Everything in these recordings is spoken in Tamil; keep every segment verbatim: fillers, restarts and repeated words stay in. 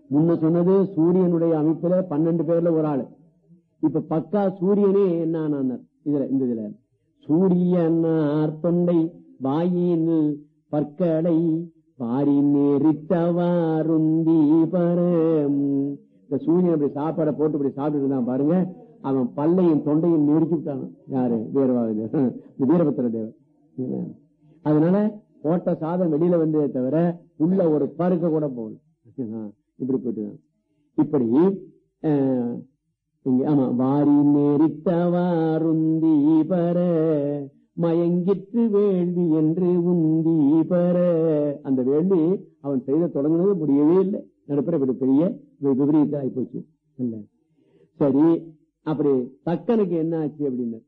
முன்ன சொன்னது சூரியனுடைய அமைப்புல பன்னெண்டு பேர்ல ஒரு ஆளு. இப்ப பக்கா சூரியனே என்ன இதுல இந்த இதுல சூரியனார் தொண்டை வாயின் பற்களை பாரி நேரிட்டவாருந்தி பரம். இந்த சூரியன் அப்படி சாப்பாடை போட்டு இப்படி சாப்பிட்டு இருந்தான் பாருங்க, அவன் பல்லையும் தொண்டையும் நெரிச்சு விட்டான். யாரு? வீரவாக வீரபத்திர தேவர். அதனால போட்ட சாதம் வெளியில வந்ததே தவிர உள்ள ஒரு பருக்க கூட போகல. இப்படி போட்டுதான் இப்படி ஆமா வாரி நேரிட்டவாருந்தி பர மயங்கிற்று வேள்வி என்று உந்தி பர. அந்த வேள்வி அவன் செய்த தொடங்கினது முடியவே இல்லை. நடுப்புற இப்படி பெரிய விபரீதம் ஆகி போச்சு. இல்ல சரி, அப்படி தக்கனுக்கு என்ன ஆச்சு அப்படின்னு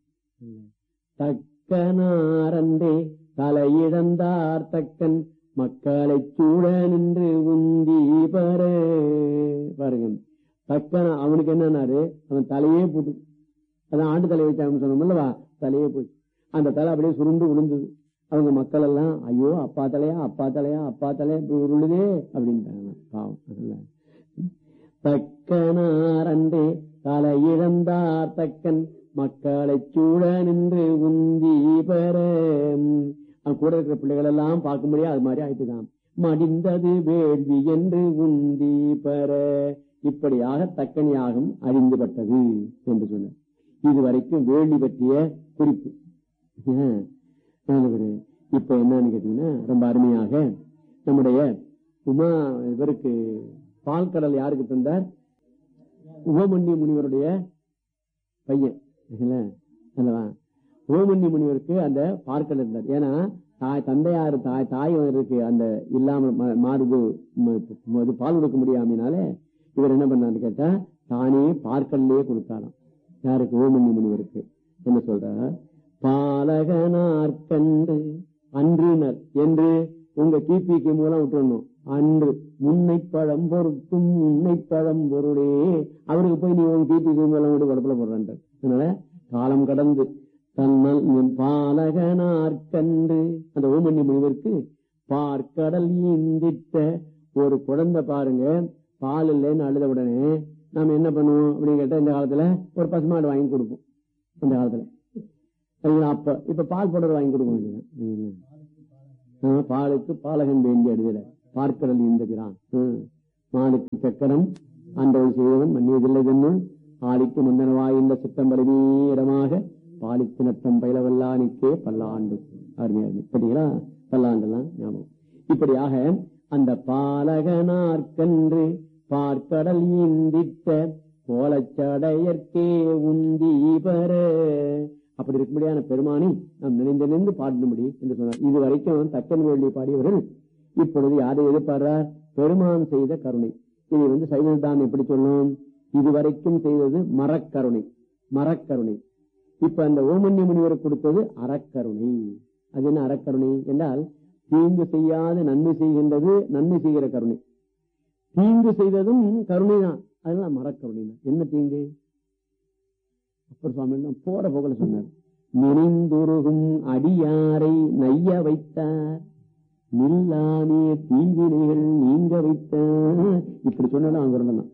தக்கனாரண்டே தலையிழந்தார் தக்கன் மக்களை சூழ நின்று உந்தி பர. பாருங்க, தக்கன அவனுக்கு என்னன்னாரு, அவன் தலையே போட்டு அதான் ஆண்டு தலை வச்சாங்கன்னு சொன்னோம்லவா, தலையே போச்சு. அந்த தலை அப்படியே சுருண்டு விழுந்தது. அவங்க மக்கள் எல்லாம் ஐயோ அப்பா தலையா அப்பா தலையா அப்பா தலையா இப்படி உருளுதே அப்படின்ட்டாங்க. பாவம். தக்கனாரண்டே தலை இழந்தார் தக்கன் மக்களை சூழ நின்று உந்தி பெற. அவன் கூட இருக்கிற பிள்ளைகள் எல்லாம் பார்க்க முடியாது, அது மாதிரி ஆயிட்டுதான். மடிந்தது வேள்வி என்று உந்தி பெற. இப்படியாக தக்கனியாகம் அழிந்துபட்டது என்று சொன்னார். இதுவரைக்கும் வேள்வி பற்றிய குறிப்பு. இப்ப என்னன்னு கேட்டீங்கன்னா, ரொம்ப அருமையாக நம்முடைய உமா இவருக்கு பால் கடல் யாருக்கு தந்தார்? உபமன்ய முனிவருடைய பையன் அல்லவா? உபமன்ய முனிவருக்கு அந்த பார்க்கடல் இருந்தார். ஏன்னா தாய் தந்தையாரு தாய் தாய் இருக்கு அந்த இல்லாம மாறுது பால் கொடுக்க முடியாமனாலே இவர் என்ன பண்ணாரு கேட்டா தானே பார்க்கடலே கொடுத்தாராம். யாருக்கு? உபமன்ய முனிவருக்கு. என்ன சொல்ற? பாலகனார்கண்டு அன்றினர் என்று உங்க கிபிக்கு மூலம் விட்டுறணும். அன்று முன்னை பழம் பொருட்கும் முன்னை பழம் பொருளே. அவருக்கு போய் நீ உங்க கிபிக்கு மூலம் விட்டு குழப்பல போடுறான். அதனால காலம் கடந்து தன்னல் பாலகனார்கண்டு அந்த ஓமன்ய முனிவருக்கு பார்க்கடல் ஈந்திட்ட ஒரு குழந்தை பாருங்க, பால் இல்லைன்னு அழுத உடனே நாம என்ன பண்ணுவோம் அப்படின்னு கேட்டா, இந்த காலத்துல ஒரு பசுமாடு வாங்கி கொடுப்போம். அந்த காலத்துல அப்ப இப்ப பால் போடுறது வாங்கி கொடுக்க வேண்டியது. பாலுக்கு பாலகன் வேண்டிய அடிதல பார்க்கடல் ஈந்துகிறான். மானுக்கு சக்கரம் ஆண்டவன் செய்வன் மன்னியதில்லை என்னுள் ஆளிக்கு முன்னனவாய் இந்த சித்தம்பரமே இடமாக பாலிக்கு நட்டம் பயிலவல்லானிக்கே பல்லாண்டு. அருமையா பார்த்தீங்களா? பல்லாண்டெல்லாம் ஞாபகம். இப்படியாக அந்த பாலகனார்கன்று பார்க்கடல் ஈந்திட்ட கோலச்சடையற்கே உந்தி பெற. அப்படி இருக்கும்படியான பெருமானை நாம் நினைந்து நின்று பாடணும்படி என்று சொன்னார். இதுவரைக்கும் தக்கன் வேள்வி பாடியவர்கள் இப்பொழுது யாரை எதிர்பார்றார்? பெருமான் செய்த கருணை. இதை வந்து சைவதான் எப்படி சொல்லணும்? இதுவரைக்கும் செய்தது மரக்கருணை, மரக்கருணை. இப்ப அந்த ஓமன்ய முனிவர் கொடுத்தது அறக்கருணை. அது என்ன அறக்கருணை என்றால், தீங்கு செய்யாது நன்மை செய்கின்றது நன்மை செய்கிற கருணை. தீங்கு செய்ததும் கருணை தான், அதெல்லாம் மரக்கருணை தான். என்ன தீங்கு? அப்பர் சுவாமி போற போகல சொன்னார். நினைந்துருகும் அடியாரை நைய வைத்தார் நில்லாமே தீவினைகள் நீங்க வைத்தார். இப்படி சொன்னாலும் அவங்க தான்.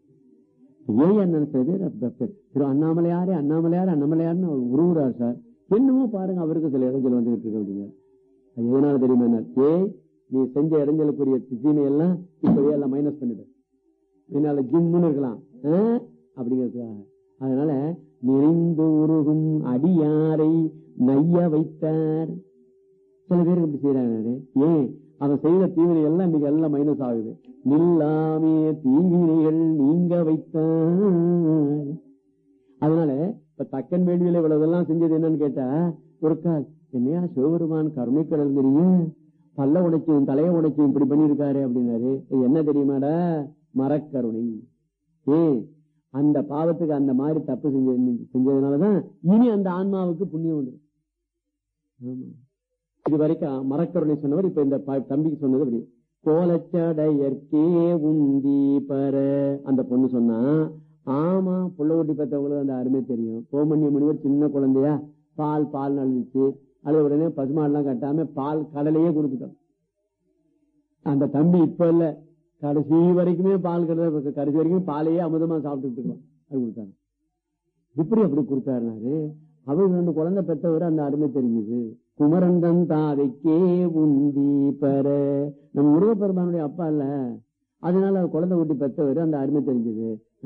ஏன் என்ன திரு அண்ணாமலையாரே அண்ணாமலையாரு அண்ணாமலையாருன்னு உருவுறார் சார். என்னமோ பாருங்க அவருக்கு சில இடைஞ்சல் வந்துகிட்டு இருக்கு அப்படிங்க. அது எதனால தெரியுமா? ஏ நீ செஞ்ச இடைஞ்சலுக்குரிய தீமை எல்லாம் இப்பவே எல்லாம் மைனஸ் பண்ணிடு, என்னால ஜிம்முன்னு இருக்கலாம் அப்படிங்கிறதுக்காக. அதனால நிறைந்து உருகும் அடியாரை நைய வைத்தார். சில பேருக்கு இப்படி செய்யறாங்க. ஏன் அவன் செய்த தீவினை எல்லாம் இன்னைக்கு எல்லாம் மைனஸ் ஆகுது. நில்லாமே தீவினைகள் நீங்க வைத்தார். அதனால இப்ப தக்கன் வேள்வியில இவ்வளவுதெல்லாம் செஞ்சது என்னன்னு கேட்டா, ஒரு கால் என்னையா சிவபெருமான் கருணை கடல்ங்கிறீங்க, பல்ல உடைச்சும் தலைய உடைச்சும் இப்படி பண்ணிருக்காரு அப்படின்னாரு. என்ன தெரியுமாடா? மரக்கருணை. ஏன் அந்த பாவத்துக்கு அந்த மாதிரி தப்பு செஞ்ச செஞ்சதுனாலதான் இனி அந்த ஆன்மாவுக்கு புண்ணியம் வந்துடும். ஆமா, இது வரைக்கும் மரக்கருணை சொன்னவர். இப்ப இந்த தம்பிக்கு சொன்னது அப்படி கோலச்சடையற்கே உந்தி பர. அந்த பொண்ணு சொன்னா, ஆமா புள்ள ஊட்டி பெற்றவங்களுக்கு அந்த அருமை தெரியும். கோமன்ய முனிவர் சின்ன குழந்தையா பால் பால் அழுதுச்சு, அது உடனே பசுமாடெல்லாம் கட்டாம பால் கடலையே கொடுத்துட்டோம். அந்த தம்பி இப்ப இல்ல, கடைசி வரைக்குமே பால் கிடையாது, கடைசி வரைக்கும் பாலையே அமுதமா சாப்பிட்டுட்டு இருக்கலாம். அது கொடுத்தாரு. இப்படி அப்படி கொடுத்தாருனாரு. அவர் ரெண்டு குழந்தை பெற்றவர் அந்த அருமை தெரிஞ்சது. குமரந்தன் தாதைக்கே உந்தி பெற, நம்ம முருகப்பெருமானுடைய அப்பா இல்ல, அதனால குழந்தை ஊட்டி பெற்றவர் அந்த அருமை தெரிஞ்சது.